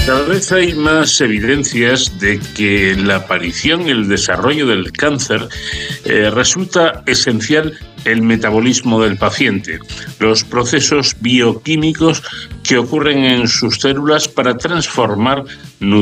Cada vez hay más evidencias de que la aparición y el desarrollo del cáncer resulta esencial el metabolismo del paciente, los procesos bioquímicos que ocurren en sus células para transformar